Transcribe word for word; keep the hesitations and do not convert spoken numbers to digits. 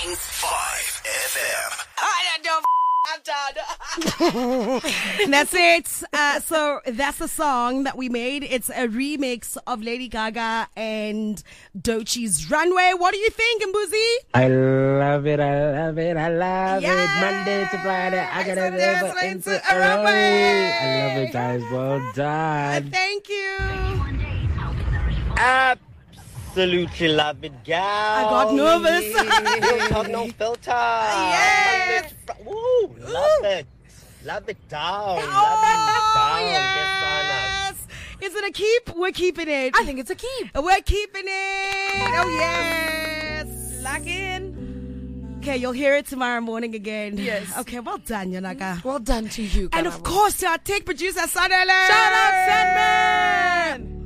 point five F M. I don't I'm done. That's it. Uh, so that's the song that we made. It's a remix of Lady Gaga and Doechie's Runway. What do you think, Mbuzi? I love it, I love it, I love Yes. it. Monday to Friday, I gotta It's a live dance into into a a runway. runway. I love it, guys. Well Uh, done. thank you. Absolutely love it, gal. I got nervous. Real talk, no filter. Yes. Monday to Fri- Woo, love it. Love it down. Love Oh, it down. yes. Is it a keep? We're keeping it. I think it's a keep. We're keeping it. Oh, yes. Lock in. Okay, you'll hear it tomorrow morning again. Yes. Okay, well done, Yonaka. Well done to you, And of course, to our tech producer, Sanele. shout out Sandman.